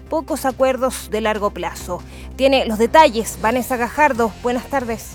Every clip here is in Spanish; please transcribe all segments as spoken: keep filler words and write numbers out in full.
pocos acuerdos de largo plazo. Tiene los detalles Vanessa Gajardo. Buenas tardes.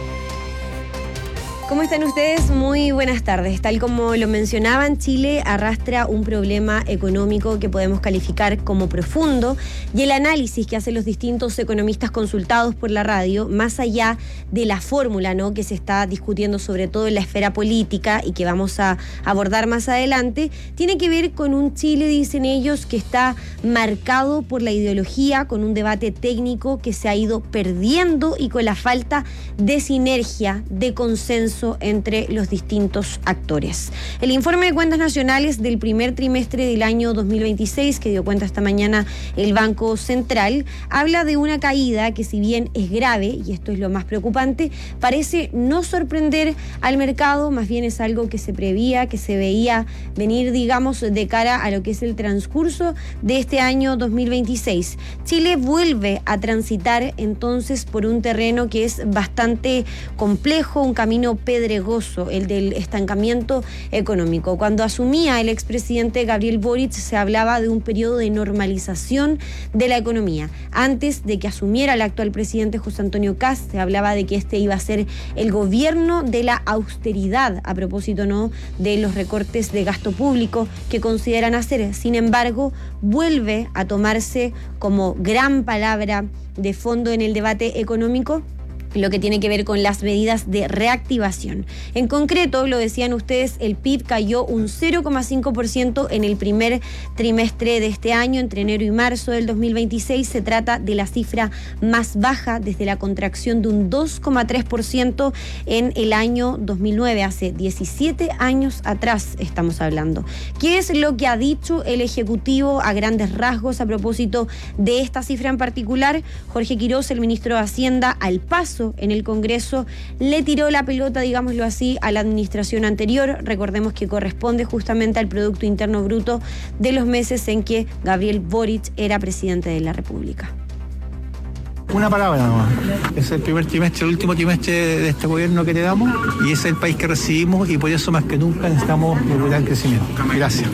¿Cómo están ustedes? Muy buenas tardes. Tal como lo mencionaban, Chile arrastra un problema económico que podemos calificar como profundo, y el análisis que hacen los distintos economistas consultados por la radio, más allá de la fórmula, ¿no?, que se está discutiendo sobre todo en la esfera política y que vamos a abordar más adelante, tiene que ver con un Chile, dicen ellos, que está marcado por la ideología, con un debate técnico que se ha ido perdiendo y con la falta de sinergia, de consenso entre los distintos actores. El informe de cuentas nacionales del primer trimestre del año dos mil veintiséis, que dio cuenta esta mañana el Banco Central, habla de una caída que, si bien es grave, y esto es lo más preocupante, parece no sorprender al mercado, más bien es algo que se prevía, que se veía venir, digamos, de cara a lo que es el transcurso de este año dos mil veintiséis. Chile vuelve a transitar entonces por un terreno que es bastante complejo, un camino pedregoso, el del estancamiento económico. Cuando asumía el expresidente Gabriel Boric, se hablaba de un periodo de normalización de la economía. Antes de que asumiera el actual presidente José Antonio Kast, se hablaba de que este iba a ser el gobierno de la austeridad, a propósito, ¿no?, de los recortes de gasto público que consideran hacer. Sin embargo, vuelve a tomarse como gran palabra de fondo en el debate económico lo que tiene que ver con las medidas de reactivación. En concreto, lo decían ustedes, el P I B cayó un cero coma cinco por ciento en el primer trimestre de este año, entre enero y marzo del dos mil veintiséis. Se trata de la cifra más baja desde la contracción de un dos coma tres por ciento en el año dos mil nueve, hace diecisiete años atrás estamos hablando. ¿Qué es lo que ha dicho el Ejecutivo a grandes rasgos a propósito de esta cifra en particular? Jorge Quiroz, el ministro de Hacienda, al paso en el Congreso, le tiró la pelota, digámoslo así, a la administración anterior. Recordemos que corresponde justamente al Producto Interno Bruto de los meses en que Gabriel Boric era presidente de la República. Una palabra nomás. Es el primer trimestre, el último trimestre de este gobierno que le damos, y es el país que recibimos, y por eso más que nunca necesitamos lograr crecimiento. Gracias.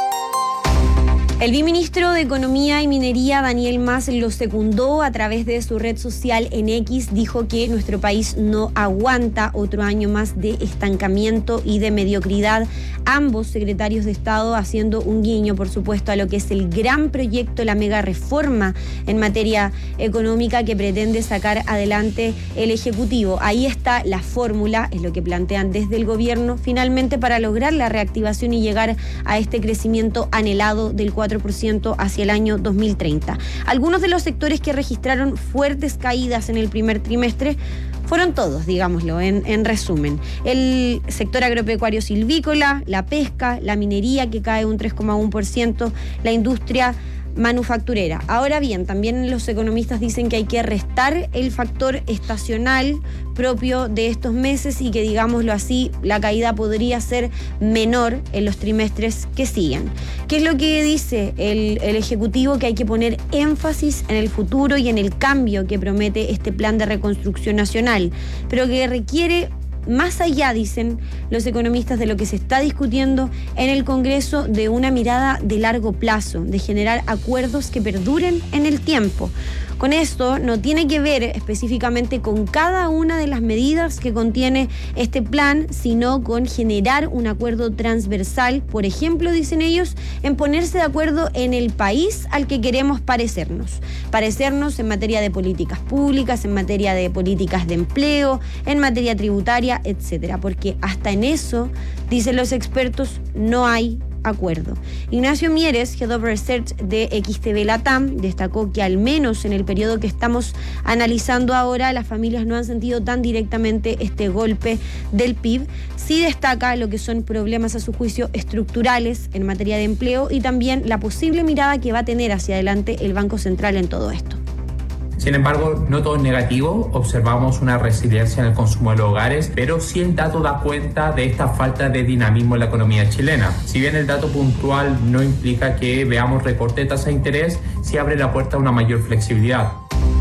El viceministro de Economía y Minería, Daniel Mas, lo secundó a través de su red social en X. Dijo que nuestro país no aguanta otro año más de estancamiento y de mediocridad. Ambos secretarios de Estado haciendo un guiño, por supuesto, a lo que es el gran proyecto, la mega reforma en materia económica que pretende sacar adelante el Ejecutivo. Ahí está la fórmula, es lo que plantean desde el gobierno, finalmente para lograr la reactivación y llegar a este crecimiento anhelado del cuatro por ciento hacia el año dos mil treinta. Algunos de los sectores que registraron fuertes caídas en el primer trimestre fueron todos, digámoslo, en, en resumen. El sector agropecuario silvícola, la pesca, la minería, que cae un tres coma uno por ciento, la industria manufacturera. Ahora bien, también los economistas dicen que hay que restar el factor estacional propio de estos meses y que, digámoslo así, la caída podría ser menor en los trimestres que siguen. ¿Qué es lo que dice el, el Ejecutivo? Que hay que poner énfasis en el futuro y en el cambio que promete este plan de reconstrucción nacional, pero que requiere, más allá, dicen los economistas, de lo que se está discutiendo en el Congreso, de una mirada de largo plazo, de generar acuerdos que perduren en el tiempo. Con esto no tiene que ver específicamente con cada una de las medidas que contiene este plan, sino con generar un acuerdo transversal, por ejemplo, dicen ellos, en ponerse de acuerdo en el país al que queremos parecernos. Parecernos en materia de políticas públicas, en materia de políticas de empleo, en materia tributaria, etcétera. Porque hasta en eso, dicen los expertos, no hay acuerdo. Ignacio Mieres, Head of Research de X T V Latam, destacó que al menos en el periodo que estamos analizando ahora, las familias no han sentido tan directamente este golpe del P I B. Sí destaca lo que son problemas, a su juicio, estructurales en materia de empleo y también la posible mirada que va a tener hacia adelante el Banco Central en todo esto. Sin embargo, no todo es negativo, observamos una resiliencia en el consumo de los hogares, pero sí el dato da cuenta de esta falta de dinamismo en la economía chilena. Si bien el dato puntual no implica que veamos recorte de tasa de interés, sí abre la puerta a una mayor flexibilidad.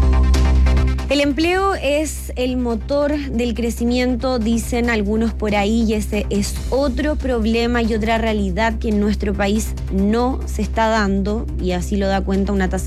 El empleo es el motor del crecimiento, dicen algunos por ahí, y ese es otro problema y otra realidad que en nuestro país no se está dando, y así lo da cuenta una tasa